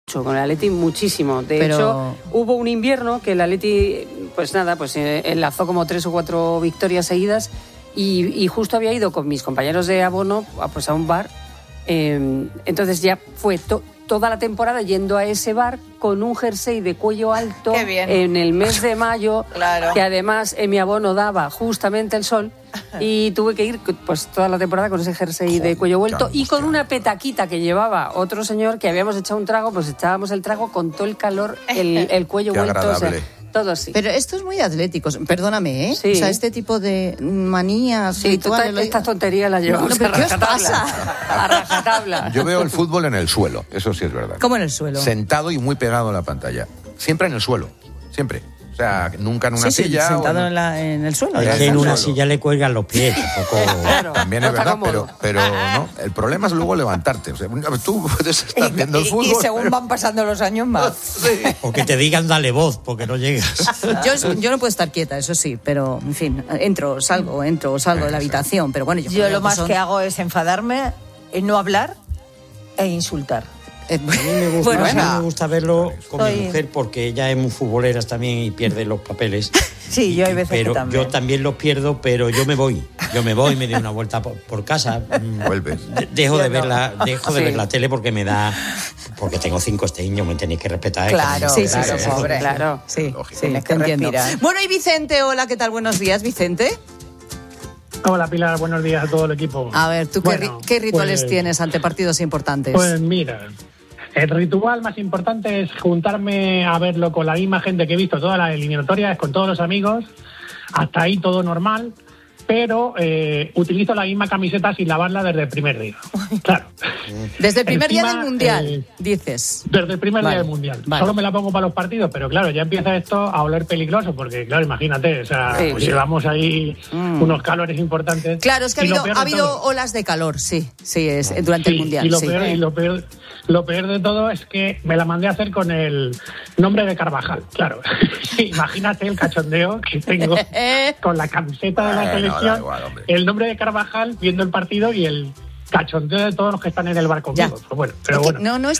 con el Atleti muchísimo. De hecho, hubo un invierno que el Atleti, pues enlazó como 3 o 4 victorias seguidas y justo había ido con mis compañeros de abono a un bar. Entonces ya fue toda la temporada yendo a ese bar con un jersey de cuello alto en el mes de mayo, claro, que además en mi abono daba justamente el sol y tuve que ir pues toda la temporada con ese jersey de cuello vuelto y con una petaquita que llevaba otro señor que habíamos echado un trago, pues echábamos el trago con todo el calor, el cuello vuelto. Agradable. O sea, todo así. Pero esto es muy atlético, perdóname, ¿eh? Sí. O sea, este tipo de manías... Sí, estas tonterías las llevamos ¿pero qué os pasa? A rajatabla. Yo veo el fútbol en el suelo, eso sí es verdad. ¿Cómo en el suelo? Sentado y muy pegado a la pantalla. Siempre en el suelo, siempre. O sea, nunca en una silla. Sí, sentado en el suelo. Es que en una silla le cuelgan los pies. Claro, también es verdad, pero no. El problema es luego levantarte. O sea, tú puedes estar viendo el fútbol. Y según van pasando los años más. Sí. O que te digan dale voz, porque no llegas. Yo no puedo estar quieta, eso sí, pero, en fin, entro, salgo de la habitación. Pero bueno, yo lo más que hago es enfadarme, no hablar e insultar. A mí me gusta verlo con mi mujer porque ella es muy futbolera también y pierde los papeles. Sí, yo hay veces pero que también. Yo también los pierdo, pero yo me voy, me doy una vuelta por casa. Vuelves. Dejo de ver la tele porque tengo 5 niños, me tenéis que respetar. Claro, pobre. Claro, sí, tienes que entiendo. respirar. Bueno, y Vicente, hola, ¿qué tal? Buenos días, Vicente. Hola Pilar, buenos días a todo el equipo. A ver, ¿tú qué rituales tienes ante partidos importantes? Pues mira, el ritual más importante es juntarme a verlo con la misma gente que he visto todas las eliminatorias, con todos los amigos, hasta ahí todo normal, pero utilizo la misma camiseta sin lavarla desde el primer día. Claro. Desde el primer día del Mundial, dices. Desde el primer día del Mundial. Vale. Solo me la pongo para los partidos, pero claro, ya empieza esto a oler peligroso, porque claro, imagínate, o sea, pues llevamos ahí unos calores importantes. Claro, es que ha habido olas de calor, sí, durante el Mundial. Y lo peor de todo es que me la mandé a hacer con el nombre de Carvajal, claro. Imagínate el cachondeo que tengo con la camiseta de la selección, el nombre de Carvajal viendo el partido y el cachondeo de todos los que están en el bar conmigo. Pero bueno, no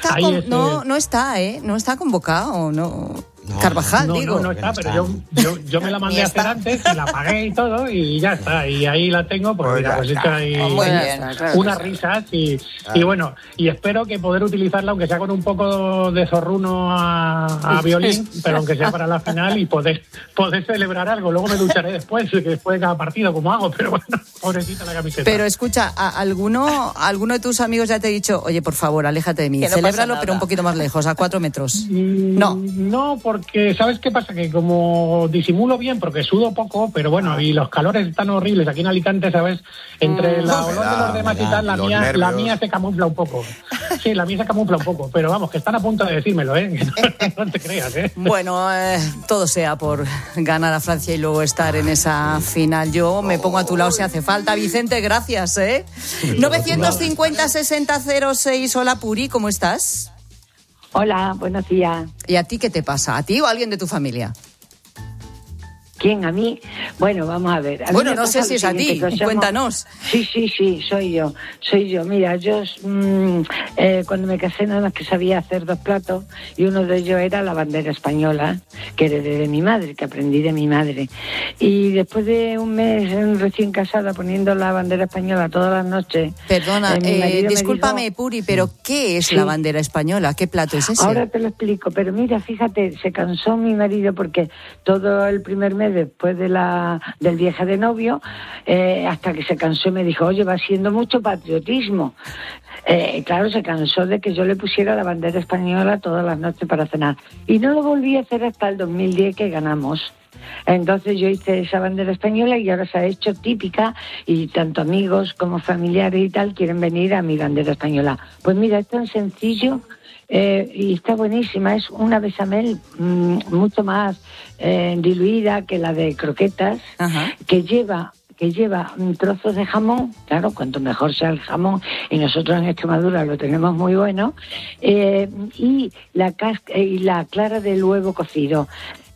está convocado, no. Carvajal, no está, pero yo me la mandé a hacer antes y la pagué y todo y ya está, y ahí la tengo, pues mira, pues hecho ahí unas risas y bueno, y espero que poder utilizarla aunque sea con un poco de zorruno a violín, pero aunque sea para la final y poder celebrar algo. Luego me ducharé después de cada partido como hago, pero bueno, pobrecita la camiseta. Pero escucha, ¿alguno de tus amigos ya te ha dicho, oye, por favor, aléjate de mí, celébralo, pero un poquito más lejos, a 4 metros? No, porque ¿sabes qué pasa? Que como disimulo bien, porque sudo poco, pero bueno, y los calores están horribles aquí en Alicante, ¿sabes? Entre la olor de los demás y tal, la mía se camufla un poco. Sí, la mía se camufla un poco, pero vamos, que están a punto de decírmelo, ¿eh? No te creas, ¿eh? Bueno, todo sea por ganar a Francia y luego estar en esa final. Yo me pongo a tu lado si hace falta. Vicente, gracias, ¿eh? 950-6006, hola Puri, ¿cómo estás? Hola, buenos días. ¿Y a ti qué te pasa? ¿A ti o a alguien de tu familia? ¿Quién? ¿A mí? Bueno, vamos a ver. Bueno, no sé si es a ti, cuéntanos. Sí, soy yo. Mira, yo cuando me casé nada más que sabía hacer 2 platos y uno de ellos era la bandera española, que heredé de mi madre, que aprendí de mi madre. Y después de un mes recién casada poniendo la bandera española todas las noches... Perdona, discúlpame, Puri, pero ¿qué es la bandera española? ¿Qué plato es ese? Ahora te lo explico, pero mira, fíjate, se cansó mi marido porque todo el primer mes después del viaje de novio, hasta que se cansó y me dijo, oye, va siendo mucho patriotismo. Claro, se cansó de que yo le pusiera la bandera española todas las noches para cenar. Y no lo volví a hacer hasta el 2010 que ganamos. Entonces yo hice esa bandera española y ahora se ha hecho típica y tanto amigos como familiares y tal quieren venir a mi bandera española. Pues mira, es tan sencillo... y está buenísima, es una bechamel mucho más diluida que la de croquetas. Ajá. que lleva trozos de jamón, claro, cuanto mejor sea el jamón, y nosotros en Extremadura lo tenemos muy bueno, y la clara del huevo cocido.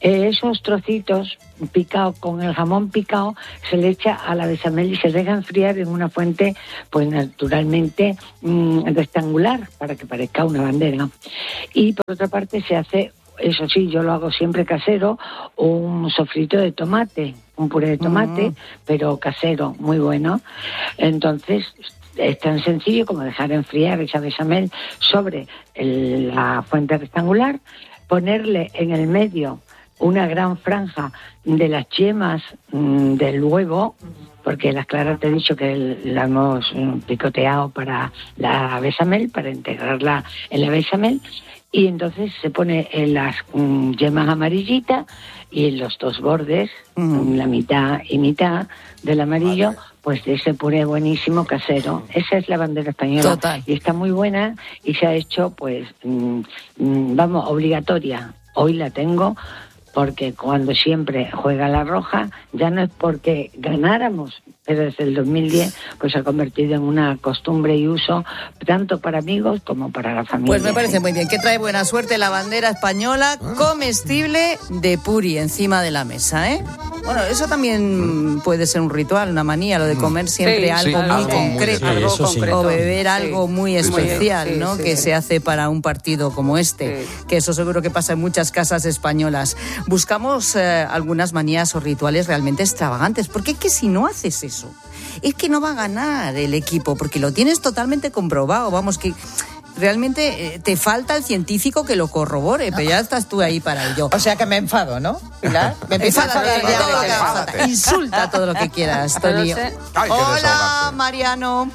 Esos trocitos picados con el jamón picado se le echa a la bechamel y se deja enfriar en una fuente, pues naturalmente rectangular, para que parezca una bandera. Y por otra parte se hace, eso sí, yo lo hago siempre casero, un sofrito de tomate, un puré de tomate, pero casero, muy bueno. Entonces es tan sencillo como dejar enfriar esa bechamel sobre la fuente rectangular, ponerle en el medio una gran franja de las yemas del huevo, porque las claras te he dicho que la hemos picoteado para la bechamel, para integrarla en la bechamel, y entonces se pone en las yemas amarillitas y en los dos bordes, la mitad y mitad del amarillo, pues de ese puré buenísimo casero. Esa es la bandera española. Total. Y está muy buena y se ha hecho, pues, vamos, obligatoria. Hoy la tengo porque cuando siempre juega la roja, ya no es porque ganáramos, pero desde el 2010 pues se ha convertido en una costumbre y uso tanto para amigos como para la familia. Pues me parece muy bien, que trae buena suerte la bandera española comestible de Puri encima de la mesa, ¿eh? Bueno, eso también puede ser un ritual, una manía, lo de comer siempre algo muy concreto, o beber algo muy especial, ¿no? Que se hace para un partido como este, que eso seguro que pasa en muchas casas españolas. Buscamos algunas manías o rituales realmente extravagantes, porque es que si no haces eso, es que no va a ganar el equipo, porque lo tienes totalmente comprobado, vamos, que realmente te falta el científico que lo corrobore, pero ya estás tú ahí para ello. O sea que me enfado, ¿no, Pilar? Me empiezo a enfadar. Insulta todo lo que quieras, Tony. Hola, Mariano.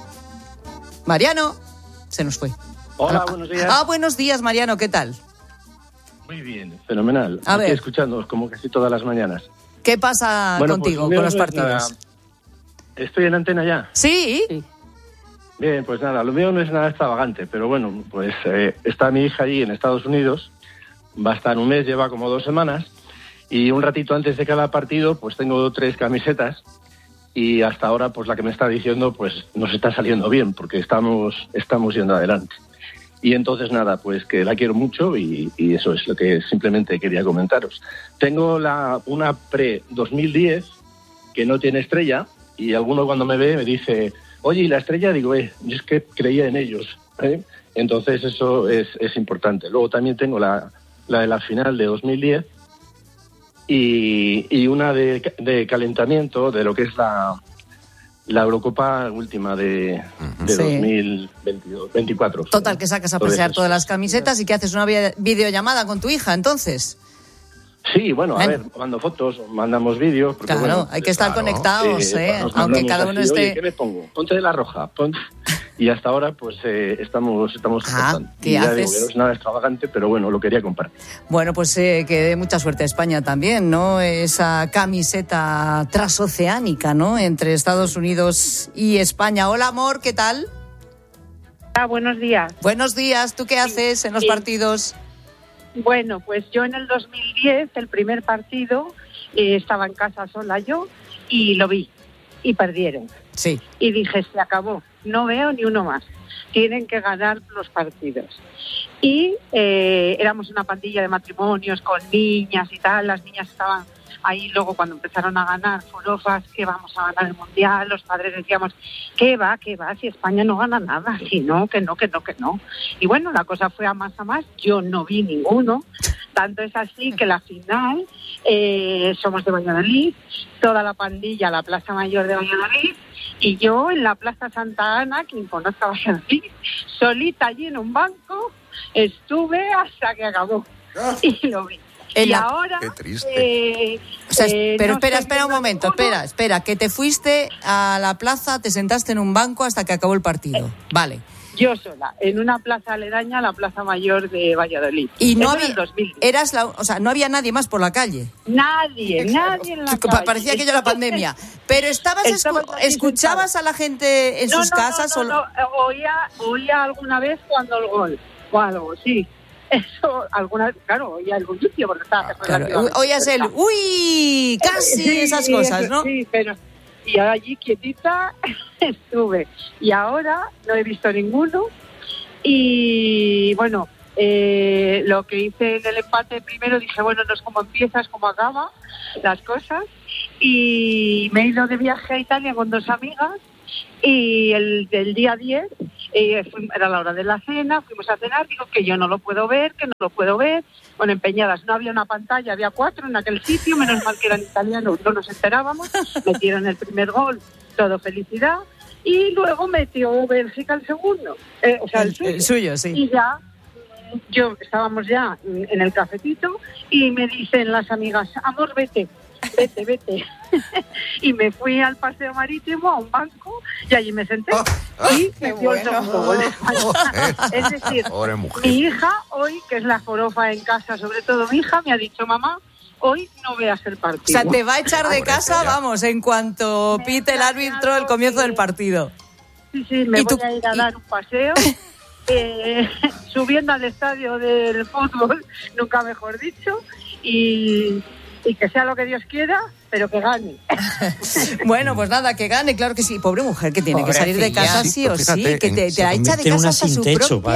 Mariano, se nos fue. Hola, buenos días. Buenos días, Mariano, ¿qué tal? Muy bien, fenomenal. A ver. Aquí escuchándoos como casi todas las mañanas. ¿Qué pasa contigo, pues, con los partidos? ¿Estoy en antena ya? Sí. Bien, pues nada, lo mío no es nada extravagante, pero bueno, pues está mi hija allí en Estados Unidos, va a estar un mes, lleva como 2 semanas, y un ratito antes de cada partido pues tengo 3 camisetas, y hasta ahora pues la que me está diciendo pues nos está saliendo bien, porque estamos yendo adelante. Y entonces nada, pues que la quiero mucho y eso es lo que simplemente quería comentaros. Tengo una pre-2010 que no tiene estrella, y alguno cuando me ve me dice: oye, ¿y la estrella? Digo, yo es que creía en ellos, ¿eh? Entonces eso es importante. Luego también tengo la de la final de 2010 y una de calentamiento de lo que es la Eurocopa última de 2024. Total, que sacas a pasear todas las camisetas y que haces una videollamada con tu hija, entonces. Sí, bueno, a ver, mando fotos, mandamos vídeos. Claro, bueno, hay que estar conectados, aunque cada uno esté... Oye, ¿qué me pongo? Ponte de la roja, Y hasta ahora, pues, estamos tratando. ¿Qué y haces? Ya digo que no es nada extravagante, pero bueno, lo quería compartir. Bueno, pues que dé mucha suerte a España también, ¿no? Esa camiseta transoceánica, ¿no? Entre Estados Unidos y España. Hola, amor, ¿qué tal? Buenos días. Buenos días, ¿tú qué haces en los partidos? Bueno, pues yo en el 2010, el primer partido, estaba en casa sola yo y lo vi y perdieron. Sí. Y dije, se acabó, no veo ni uno más, tienen que ganar los partidos. Y éramos una pandilla de matrimonios con niñas y tal, las niñas estaban ahí luego cuando empezaron a ganar forofas, que vamos a ganar el Mundial, los padres decíamos, ¿qué va? Si España no gana nada, si no, que no. Y bueno, la cosa fue a más, yo no vi ninguno, tanto es así que la final, somos de Valladolid, toda la pandilla, la Plaza Mayor de Valladolid, y yo en la Plaza Santa Ana, quien conozca Valladolid, solita allí en un banco, estuve hasta que acabó, y lo vi. Y ahora... Qué triste. Pero espera un momento, espera, que te fuiste a la plaza, te sentaste en un banco hasta que acabó el partido. Vale. Yo sola, en una plaza aledaña a la Plaza Mayor de Valladolid. Y no había, no había nadie más por la calle. Nadie en la calle. Parecía aquello la pandemia. Pero escuchabas a la gente en sus casas. No, oía alguna vez cuando el gol o algo, sí. Eso, alguna vez, claro, oía el bullicio porque estaba... Oías el uy, casi sí, esas cosas, ¿no? Sí, pero... Y allí quietita estuve. Y ahora no he visto ninguno. Y bueno, lo que hice en el empate primero, dije, bueno, no es como empieza, es como acaba las cosas. Y me he ido de viaje a Italia con 2 amigas y el día 10 era la hora de la cena, fuimos a cenar, digo que yo no lo puedo ver, bueno, empeñadas, no había una pantalla, había 4 en aquel sitio, menos mal que eran italianos, no nos enterábamos, metieron el primer gol, todo felicidad, y luego metió Bélgica el segundo, el suyo, sí. Y ya, estábamos ya en el cafetito y me dicen las amigas, amor, vete. Y me fui al paseo marítimo, a un banco, y allí me senté. Y me dio el segundo gol. Es decir, mi hija hoy, que es la jorofa en casa, sobre todo mi hija, me ha dicho, mamá, hoy no veas el partido. O sea, te va a echar de casa, vamos, en cuanto pite el árbitro el comienzo del partido. Sí, me voy a ir a dar un paseo. Subiendo al estadio del fútbol, nunca mejor dicho, y que sea lo que Dios quiera, pero que gane. Bueno, pues nada, que gane, claro que sí. Pobre mujer que tiene que salir de casa sí o sí, que te echa de casa hasta su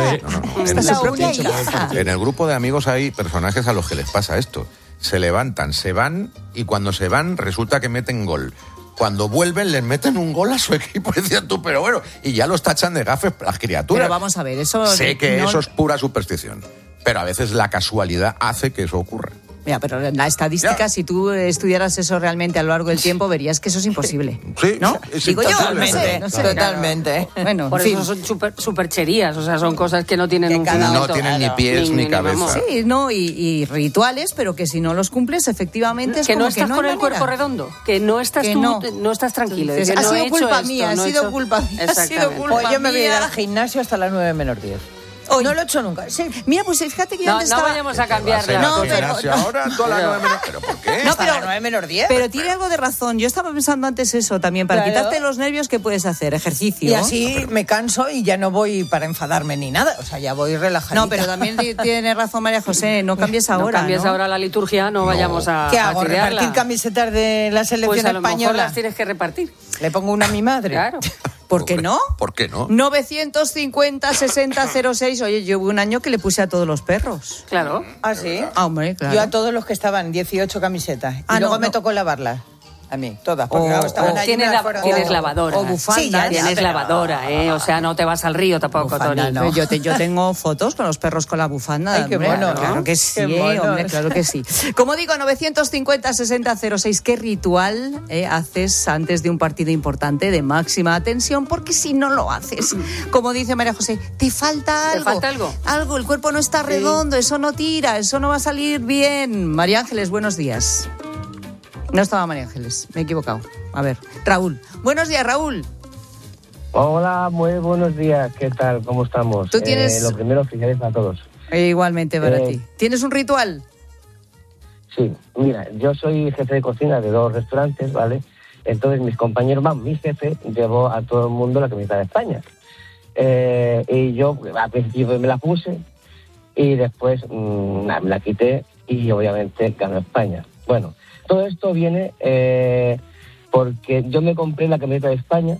propia hija. En el grupo de amigos hay personajes a los que les pasa esto. Se levantan, se van, y cuando se van resulta que meten gol. Cuando vuelven les meten un gol a su equipo, decían tú, pero bueno, y ya los tachan de gafes las criaturas. Pero vamos a ver, eso... Sé que eso es pura superstición, pero a veces la casualidad hace que eso ocurra. Mira, pero en la estadística, si tú estudiaras eso realmente a lo largo del tiempo, verías que eso es imposible. Sí, ¿no? Digo yo, no sé, totalmente. Claro. Bueno, por eso son supercherías, o sea, son cosas que no tienen un fundamento. No tienen ni pies ni cabeza. Sí, no, y rituales, pero que si no los cumples, efectivamente es que como no estás que no con el manera. cuerpo redondo, que no estás que tú, no estás tranquilo. Entonces, ha sido culpa mía, ha sido culpa mía. Pues yo me voy a ir al gimnasio hasta las 9 menos 10. Hoy. No lo he hecho nunca. Sí. Mira, pues fíjate que yo antes estaba... No vayamos a cambiarle. Ahora toda la 9 menos... ¿Pero por qué? No, pero 9 menos 10. Pero tiene algo de razón. Yo estaba pensando antes eso también. Para quitarte los nervios, ¿qué puedes hacer? Ejercicio. Y así me canso y ya no voy para enfadarme ni nada. O sea, ya voy relajadita. No, pero también tiene razón María José. No cambies ahora, No cambies ahora la liturgia, no vayamos a ¿Qué hago? ¿Repartir camisetas de la selección española? Pues a lo mejor las tienes que repartir. Le pongo una a mi madre. Claro. ¿Por qué no? ¿Por qué no? 950-60-06. Oye, yo hubo un año que le puse a todos los perros. Claro. ¿Ah, sí? Hombre, claro. Yo a todos los que estaban 18 camisetas. Y luego me tocó lavarlas. A mí, todas. Porque estaban allí. Tienes lavadora. O bufanda. Sí, tienes lavadora, O sea, no te vas al río tampoco, Tony. No. Yo tengo fotos con los perros con la bufanda. Ay, qué mono. Claro que sí, hombre, claro que sí. Como digo, 950-60-06. ¿Qué ritual haces antes de un partido importante de máxima tensión? Porque si no lo haces, como dice María José, te falta algo. ¿Te falta algo? Algo, el cuerpo no está redondo, eso no tira, eso no va a salir bien. María Ángeles, buenos días. No estaba María Ángeles, me he equivocado. A ver, Raúl. Buenos días, Raúl. Hola, muy buenos días. ¿Qué tal? ¿Cómo estamos? ¿Tú tienes... lo primero, felicidades a todos. Igualmente para ti. ¿Tienes un ritual? Sí, mira, yo soy jefe de cocina de 2 restaurantes, ¿vale? Entonces mi jefe llevó a todo el mundo la camiseta de España. Y yo al principio me la puse y después me la quité y obviamente ganó España. Bueno, todo esto viene porque yo me compré la camiseta de España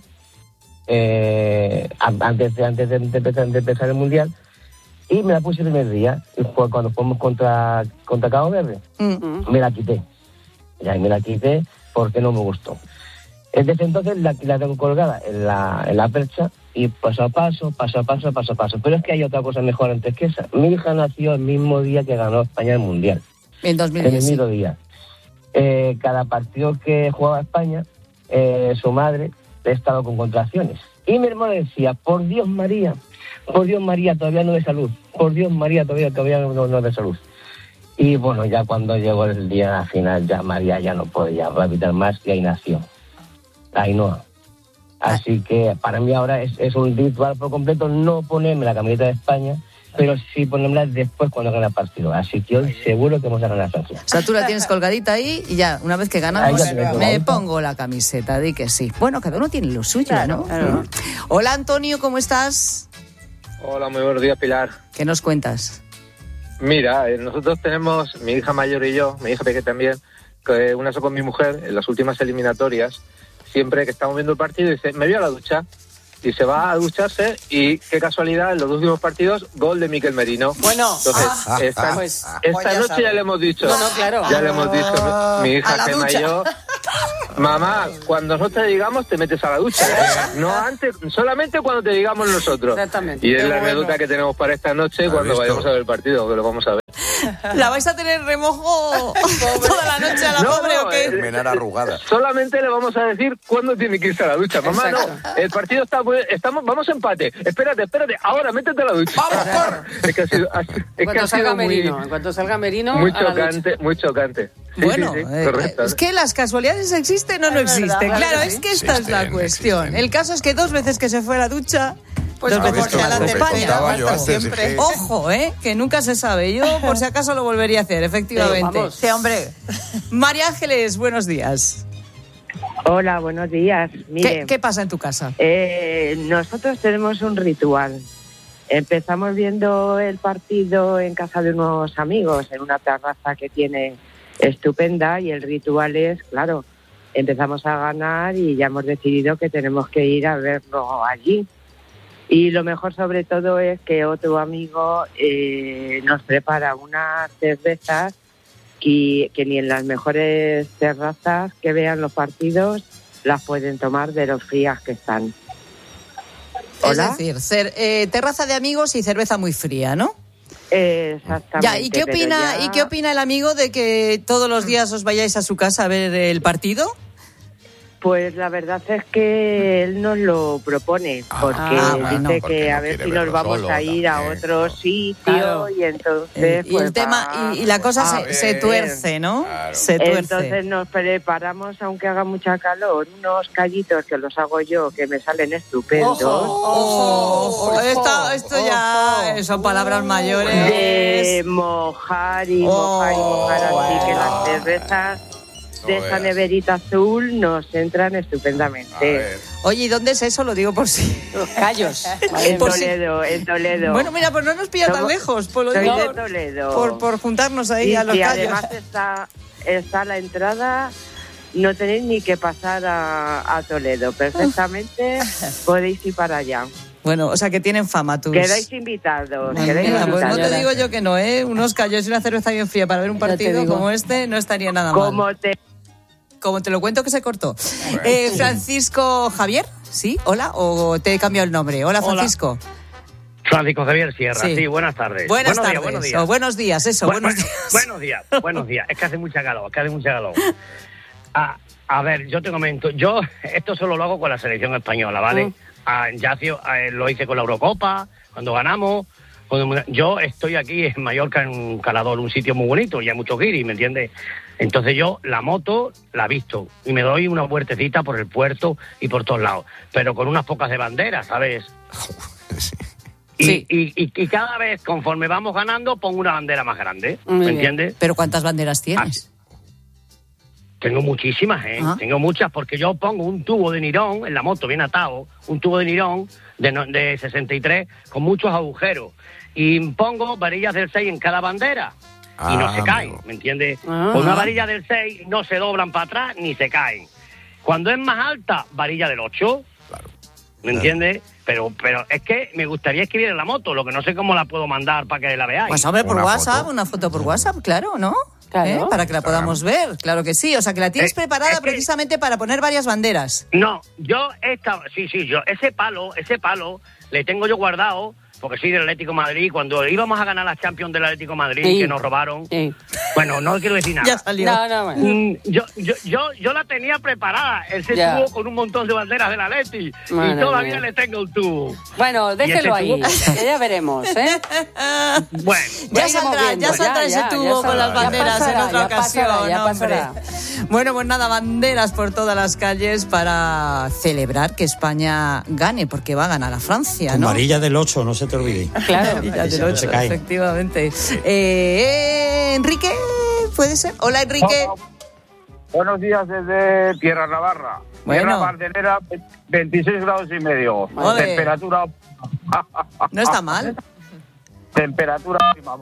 antes de empezar el Mundial y me la puse el primer día cuando fuimos contra Cabo Verde. Me la quité. Ya me la quité porque no me gustó. Desde entonces la tengo colgada en la percha y paso a paso. Pero es que hay otra cosa mejor antes que esa. Mi hija nació el mismo día que ganó España el Mundial. En 2010. En el mismo día. Cada partido que jugaba España, su madre estaba con contracciones. Y mi hermano decía, por Dios María, todavía no de salud. Por Dios María, todavía no de salud. Y bueno, ya cuando llegó el día final, ya María ya no podía evitar más y ahí nació. Ainhoa. Así que para mí ahora es un ritual por completo no ponerme la camiseta de España, pero sí ponérmela después cuando gane el partido. Así que hoy seguro que vamos a ganar Francia. O sea, tú la tienes colgadita ahí y ya, una vez que ganamos, me pongo la camiseta, di que sí. Bueno, cada uno tiene lo suyo, claro, ¿no? Claro. Hola, Antonio, ¿cómo estás? Hola, muy buenos días, Pilar. ¿Qué nos cuentas? Mira, nosotros tenemos, mi hija mayor y yo, mi hija pequeña también, una con mi mujer, en las últimas eliminatorias, siempre que estamos viendo el partido, dice, me voy a la ducha. y se va a ducharse y qué casualidad, en los últimos partidos, gol de Mikel Merino. Bueno, entonces esta noche ya le hemos dicho, claro. Ya le hemos dicho, mi hija Gemma y yo, mamá, cuando nosotros te digamos te metes a la ducha, no antes, solamente cuando te digamos nosotros. Exactamente. Y es la anécdota que tenemos para esta noche cuando vayamos a ver el partido, que lo vamos a ver. ¿La vais a tener remojo toda la noche a la pobre o qué? Menar arrugada. Solamente le vamos a decir cuándo tiene que irse a la ducha. Mamá, exacto. No, el partido vamos a empate. Espérate, ahora métete a la ducha. ¡Vamos, corre! Es que ha sido, en cuanto salga Merino, muy chocante. Sí, bueno, sí, correcto. Es que las casualidades existen o no existen. Claro, es que esta es la cuestión. Existen. El caso es que 2 veces que se fue a la ducha... Pues dos veces que a la de España. Siempre. Ojo, que nunca se sabe. Yo, por si acaso, lo volvería a hacer, efectivamente. Sí, hombre. María Ángeles, buenos días. Hola, buenos días. Mire, ¿Qué pasa en tu casa? Nosotros tenemos un ritual. Empezamos viendo el partido en casa de unos amigos, en una terraza que tiene estupenda, y el ritual es, claro, empezamos a ganar y ya hemos decidido que tenemos que ir a verlo allí. Y lo mejor sobre todo es que otro amigo nos prepara unas cervezas que ni en las mejores terrazas que vean los partidos las pueden tomar de los frías que están. ¿Hola? Es decir, terraza de amigos y cerveza muy fría, ¿no? Exactamente. Ya, ¿y qué opina el amigo de que todos los días os vayáis a su casa a ver el partido? Pues la verdad es que él nos lo propone, porque dice que a ver si nos vamos a ir a otro sitio, claro. Y entonces... Y el tema, y la cosa se tuerce, ¿no? Claro. Se tuerce. Entonces nos preparamos, aunque haga mucha calor, unos callitos que los hago yo, que me salen estupendos. ¡Ojo! Esto ya son palabras mayores. De mojar y mojar, así que las cervezas... de esa neverita azul nos entran estupendamente. Oye, ¿y dónde es eso? Lo digo por si... Los Cayos. En Toledo. Bueno, mira, pues no nos pilla tan lejos. Por lo digo, de Toledo. Por juntarnos ahí a los Cayos. Y además está la entrada, no tenéis ni que pasar a Toledo. Perfectamente podéis ir para allá. Bueno, o sea que tienen fama tus... Quedáis invitados. Pues no te digo yo que no, unos Cayos y una cerveza bien fría para ver un partido como este no estaría nada mal. Como te lo cuento que se cortó. Francisco Javier, ¿sí? Hola, o te he cambiado el nombre. Hola, Francisco. Francisco Javier Sierra, sí, buenas tardes. Buenos días. O buenos días, eso, buenos días. Buenos días, es que hace mucha calor, A ver, yo te comento, esto solo lo hago con la selección española, ¿vale? Lo hice con la Eurocopa, cuando ganamos. Yo estoy aquí en Mallorca, en un Calador, un sitio muy bonito, y hay muchos guiris, ¿me entiendes? Entonces yo la moto la visto y me doy una vueltecita por el puerto y por todos lados, pero con unas pocas de banderas, ¿sabes? Sí. Y cada vez, conforme vamos ganando, pongo una bandera más grande, ¿me entiendes? ¿Pero cuántas banderas tienes? Tengo muchísimas, Tengo muchas, porque yo pongo un tubo de nirón en la moto, bien atado, un tubo de nirón de 63 con muchos agujeros. Y pongo varillas del 6 en cada bandera. Y no se caen, ¿me entiendes? Con una varilla del 6 no se doblan para atrás ni se caen. Cuando es más alta, varilla del 8. Claro. ¿Me entiendes? Pero es que me gustaría escribir en la moto, lo que no sé cómo la puedo mandar para que la veáis. Pues hombre, por WhatsApp, una foto por WhatsApp, claro, ¿no? Claro. Para que la podamos ver, claro que sí. O sea, que la tienes preparada precisamente para poner varias banderas. No, ese palo le tengo yo guardado, porque soy del Atlético de Madrid. Cuando íbamos a ganar la Champions del Atlético de Madrid, que nos robaron, bueno, no quiero decir nada. Ya salió. No. Yo la tenía preparada, ese tubo con un montón de banderas del Atleti, y todavía le tengo el tubo. Bueno, déjelo ahí, que ya veremos, Bueno, ya saldrá ese tubo con las banderas en otra ocasión, hombre. Bueno, pues nada, banderas por todas las calles para celebrar que España gane, porque va a ganar a Francia, ¿no? Amarilla del 8, no se te olvide. Claro, amarilla del 8, efectivamente. Enrique, ¿puede ser? Hola, Enrique. Hola. Buenos días desde Tierra Navarra. Bueno. Tierra Bardelera, 26 grados y medio. Joder. Temperatura... No está mal. Temperatura óptima,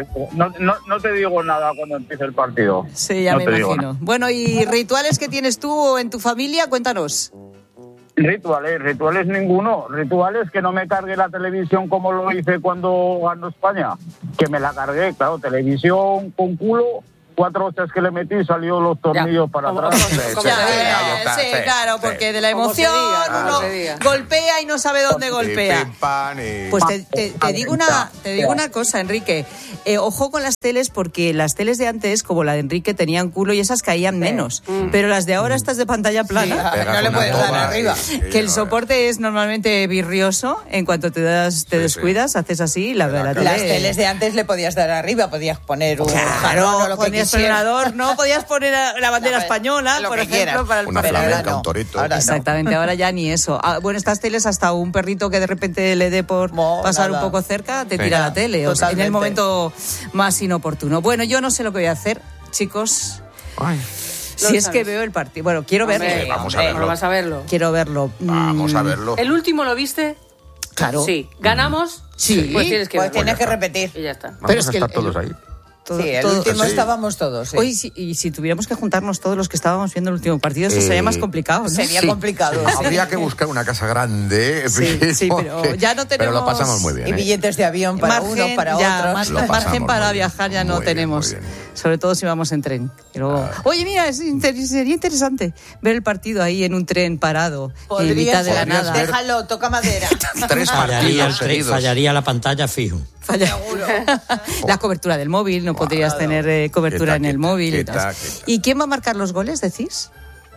no te digo nada cuando empiece el partido. Sí, ya me imagino. Bueno, ¿y rituales que tienes tú o en tu familia? Cuéntanos. Rituales ninguno. Rituales que no me cargue la televisión como lo hice cuando ganó España. Que me la cargué, claro, televisión con culo. 4 hostias que le metí y salió los tornillos para atrás. Sí, claro, porque de la emoción uno golpea y no sabe dónde golpea. Pues te digo una cosa, Enrique. Ojo con las teles, porque las teles de antes, como la de Enrique, tenían culo y esas caían menos. Pero las de ahora, estas de pantalla plana, no le puedes dar arriba. Que el soporte es normalmente virrioso. En cuanto te descuidas, haces así. La tele... Las teles de antes le podías dar arriba, podías poner un jarrón o lo que sonador, no podías poner la bandera española, por ejemplo, para el flamenca, un torito. Exactamente, ahora ya ni eso. Bueno, estas teles, hasta un perrito que de repente le dé por pasar un poco cerca, te tira la tele, o sea, en el momento más inoportuno. Bueno, yo no sé lo que voy a hacer, chicos. Si es que veo el partido. Bueno, quiero verlo. Vamos a verlo. Vas a verlo. Quiero verlo. Vamos a verlo. ¿El último lo viste? Claro. Sí. ¿Ganamos? Sí. Pues tienes que tienes que repetir. Y ya está. Pero es que estar todos ahí. El último estábamos todos. Hoy, y si tuviéramos que juntarnos todos los que estábamos viendo el último partido, eso sería más complicado, ¿no? Sería complicado. Habría que buscar una casa grande. Sí, pero ya no tenemos... Pero lo pasamos muy bien. Y billetes de avión para uno, para otros. Margen para viajar ya no tenemos. Sobre todo si vamos en tren. Pero... Oye, mira, sería interesante ver el partido ahí en un tren parado, en mitad de la nada. Déjalo, toca madera. 3 partidos seguidos. Fallaría la pantalla fijo. La cobertura del móvil, no podrías tener cobertura en el móvil. ¿Y quién va a marcar los goles, decís?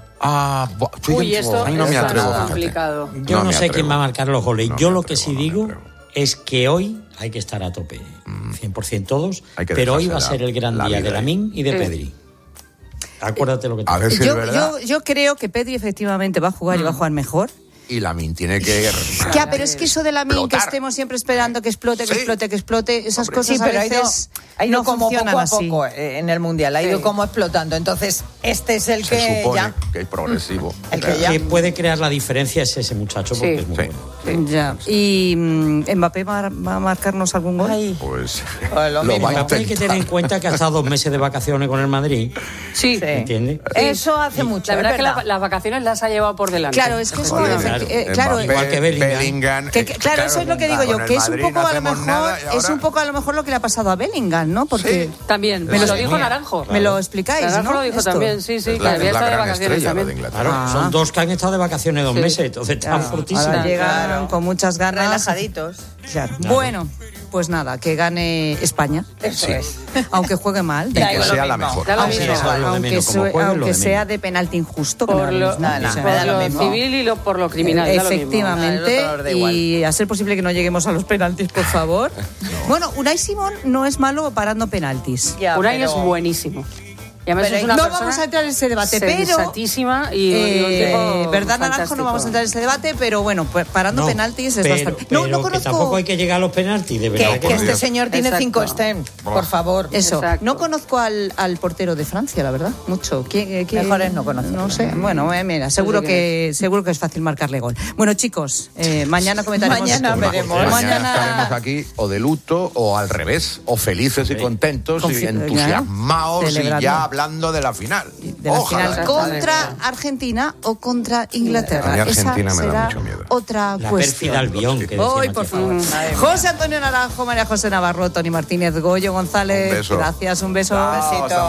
Esto ahí no me atrevo. Complicado. Yo no sé quién va a marcar los goles. Yo lo que sí digo es que hoy hay que estar a tope, 100% todos, pero hoy va a ser el gran día de Lamine y de Pedri. Acuérdate lo que te digo. Si yo creo que Pedri efectivamente va a jugar y va a jugar mejor. Y Lamine tiene que... Ya, pero es que eso de Lamine, que estemos siempre esperando que explote, esas cosas a veces ha ido no como funcionan poco a poco en el Mundial, ha ido como explotando. Entonces, este es el que supone ya... que es progresivo. El que ya... que puede creer la diferencia es ese muchacho, porque es muy bueno. Ya. ¿Y Mbappé va a marcarnos algún gol? Pues Mbappé hay que tener en cuenta que ha estado 2 meses de vacaciones con el Madrid. Sí. ¿Entiendes? Eso hace mucho. La verdad es que las vacaciones las ha llevado por delante. Claro, es que igual que Bellingham. Claro, eso es lo que digo yo, que es un poco a lo mejor lo que le ha pasado a Bellingham, ¿no? Porque también, me lo dijo Naranjo. Me lo explicáis, Naranjo ¿no? lo dijo también, sí, que había estado de vacaciones también. Claro, son 2 que han estado de vacaciones 2 meses, entonces están fortísimos. Ahora llegan con muchas ganas. Relajaditos. Claro. Bueno, pues nada, que gane España. Eso es. Aunque juegue mal. Que sea la mejor. Aunque sea de penalti injusto. Por lo civil y por lo criminal. Efectivamente. Y a ser posible que no lleguemos a los penaltis, por favor. Bueno, Unai Simón no es malo parando penaltis. Unai es buenísimo. No vamos a entrar en ese debate, sensatísima y verdad, Naranjo, no vamos a entrar en ese debate, pero bueno, parando penaltis es bastante. No conozco. Que tampoco hay que llegar a los penaltis, de verdad. Que este señor tiene 5 STEM, por favor. Eso. Exacto. No conozco al portero de Francia, la verdad, mucho. Mejor es no conocer. No sé. Bueno, mira, seguro que es fácil marcarle gol. Bueno, chicos, mañana comentaremos. Mañana veremos. Mañana estaremos aquí o de luto o al revés, o felices y contentos y entusiasmados y ya hablando de la final. Contra Argentina o contra Inglaterra. A mí Argentina esa me da será mucho miedo. Otra la cuestión. Pérfida Albión, que hoy, por favor. José Antonio Naranjo, María José Navarro, Tony Martínez, Goyo González. Un beso. Gracias, un beso. Un besito.